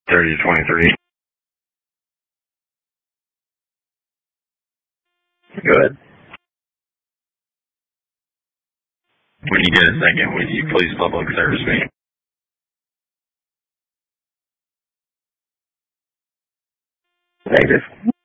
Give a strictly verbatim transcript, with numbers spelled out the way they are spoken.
thirty to twenty-three. Go ahead. When you get a second, would you please public service me? Negative.